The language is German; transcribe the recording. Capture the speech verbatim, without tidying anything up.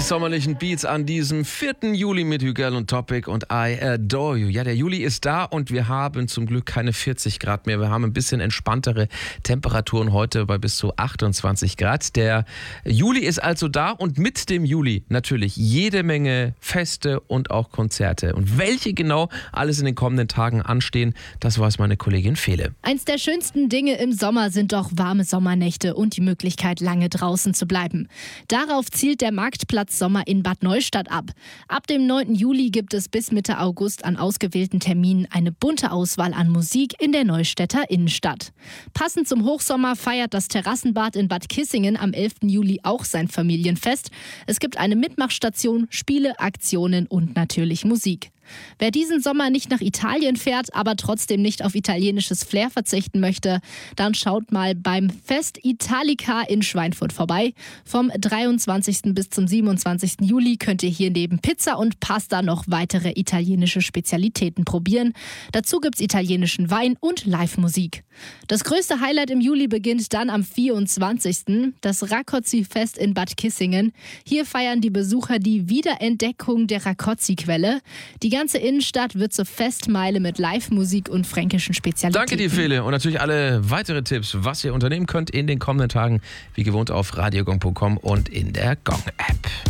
sommerlichen Beats an diesem vierten Juli mit Hügel und Topic und I Adore You. Ja, der Juli ist da und wir haben zum Glück keine vierzig Grad mehr. Wir haben ein bisschen entspanntere Temperaturen heute bei bis zu achtundzwanzig Grad. Der Juli ist also da und mit dem Juli natürlich jede Menge Feste und auch Konzerte. Und welche genau alles in den kommenden Tagen anstehen, das weiß meine Kollegin Fele. Eins der schönsten Dinge im Sommer sind doch warme Sommernächte und die Möglichkeit, lange draußen zu bleiben. Darauf zielt der Marktplatz Sommer in Bad Neustadt ab. Ab dem neunten Juli gibt es bis Mitte August an ausgewählten Terminen eine bunte Auswahl an Musik in der Neustädter Innenstadt. Passend zum Hochsommer feiert das Terrassenbad in Bad Kissingen am elften Juli auch sein Familienfest. Es gibt eine Mitmachstation, Spiele, Aktionen und natürlich Musik. Wer diesen Sommer nicht nach Italien fährt, aber trotzdem nicht auf italienisches Flair verzichten möchte, dann schaut mal beim Fest Italica in Schweinfurt vorbei. Vom dreiundzwanzigsten bis zum siebenundzwanzigsten Juli könnt ihr hier neben Pizza und Pasta noch weitere italienische Spezialitäten probieren. Dazu gibt's italienischen Wein und Live-Musik. Das größte Highlight im Juli beginnt dann am vierundzwanzigsten Das Rakozzi-Fest in Bad Kissingen. Hier feiern die Besucher die Wiederentdeckung der Rakozzi-Quelle. Die ganze Innenstadt wird zur Festmeile mit Live-Musik und fränkischen Spezialitäten. Danke dir, Fele. Und natürlich alle weitere Tipps, was ihr unternehmen könnt in den kommenden Tagen, wie gewohnt auf radiogong punkt com und in der Gong-App.